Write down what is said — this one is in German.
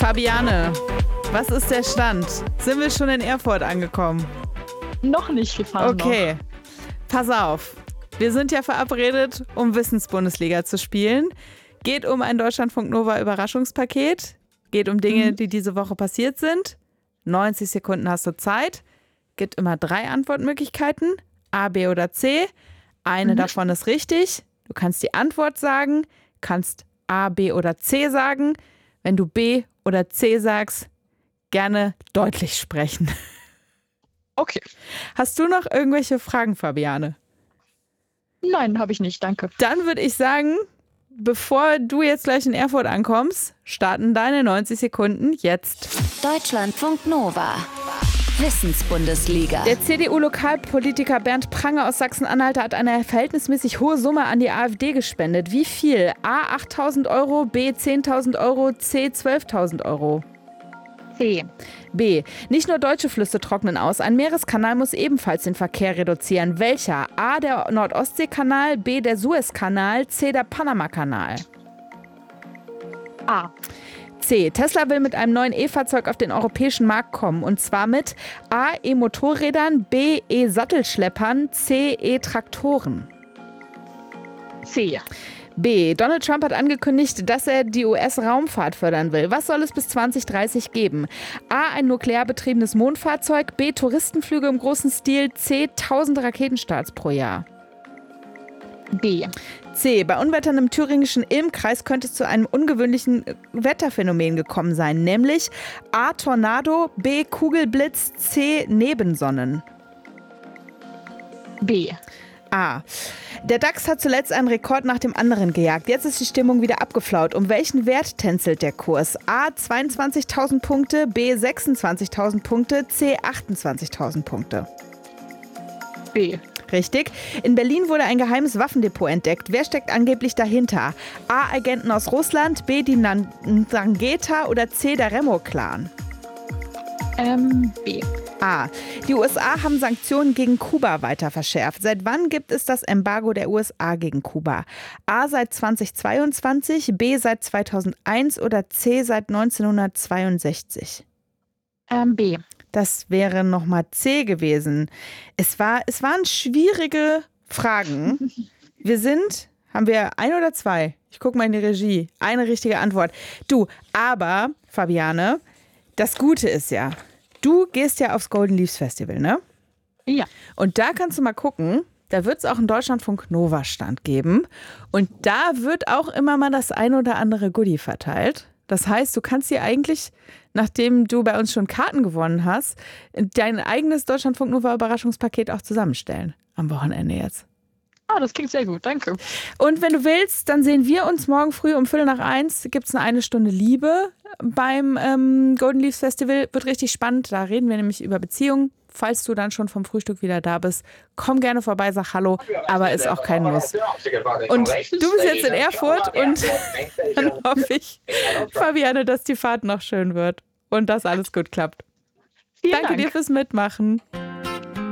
Fabiane, was ist der Stand? Sind wir schon in Erfurt angekommen? Noch nicht gefahren. Okay, pass auf. Wir sind ja verabredet, um Wissensbundesliga zu spielen. Geht um ein Deutschlandfunk Nova Überraschungspaket. Geht um Dinge, die diese Woche passiert sind. 90 Sekunden hast du Zeit. Gibt immer 3 Antwortmöglichkeiten. A, B oder C. Eine davon ist richtig. Du kannst die Antwort sagen, kannst A, B oder C sagen. Wenn du B oder C sagst, gerne deutlich sprechen. Okay. Hast du noch irgendwelche Fragen, Fabiane? Nein, habe ich nicht, danke. Dann würde ich sagen, bevor du jetzt gleich in Erfurt ankommst, starten deine 90 Sekunden jetzt. Deutschlandfunk Nova. Wissensbundesliga. Der CDU-Lokalpolitiker Bernd Pranger aus Sachsen-Anhalt hat eine verhältnismäßig hohe Summe an die AfD gespendet. Wie viel? A. 8.000 Euro, B. 10.000 Euro, C. 12.000 Euro. C. B. Nicht nur deutsche Flüsse trocknen aus. Ein Meereskanal muss ebenfalls den Verkehr reduzieren. Welcher? A. Der Nord-Ostsee-Kanal, B. der Suezkanal, C. der Panama-Kanal. A. C. Tesla will mit einem neuen E-Fahrzeug auf den europäischen Markt kommen. Und zwar mit A. E-Motorrädern, B. E-Sattelschleppern, C. E-Traktoren. C. B. Donald Trump hat angekündigt, dass er die US-Raumfahrt fördern will. Was soll es bis 2030 geben? A. Ein nuklear betriebenes Mondfahrzeug, B. Touristenflüge im großen Stil, C. Tausende Raketenstarts pro Jahr. B. C. Bei Unwettern im thüringischen Ilm-Kreis könnte es zu einem ungewöhnlichen Wetterphänomen gekommen sein, nämlich A. Tornado, B. Kugelblitz, C. Nebensonnen. B. A. Der DAX hat zuletzt einen Rekord nach dem anderen gejagt. Jetzt ist die Stimmung wieder abgeflaut. Um welchen Wert tänzelt der Kurs? A. 22.000 Punkte, B. 26.000 Punkte, C. 28.000 Punkte. B. Richtig. In Berlin wurde ein geheimes Waffendepot entdeckt. Wer steckt angeblich dahinter? A. Agenten aus Russland, B. die Ndrangheta oder C. der Remo-Clan? B. A. Die USA haben Sanktionen gegen Kuba weiter verschärft. Seit wann gibt es das Embargo der USA gegen Kuba? A. seit 2022, B. seit 2001 oder C. seit 1962? B. Das wäre nochmal C gewesen. Es waren schwierige Fragen. Haben wir 1 oder 2? Ich gucke mal in die Regie. Eine richtige Antwort. Du, aber, Fabiane, das Gute ist ja, du gehst ja aufs Golden Leaves Festival, ne? Ja. Und da kannst du mal gucken, da wird es auch einen Deutschlandfunk Nova Stand geben. Und da wird auch immer mal das ein oder andere Goodie verteilt. Das heißt, du kannst dir eigentlich, nachdem du bei uns schon Karten gewonnen hast, dein eigenes Deutschlandfunk Nova Überraschungspaket auch zusammenstellen. Am Wochenende jetzt. Ah, das klingt sehr gut, danke. Und wenn du willst, dann sehen wir uns morgen früh um 12:45. Gibt es eine Stunde Liebe beim Golden Leaves Festival. Wird richtig spannend. Da reden wir nämlich über Beziehungen. Falls du dann schon vom Frühstück wieder da bist, komm gerne vorbei, sag Hallo, aber ist auch kein Muss. Und du bist jetzt in Erfurt und dann hoffe ich, Fabiane, dass die Fahrt noch schön wird und dass alles gut klappt. Danke dir fürs Mitmachen.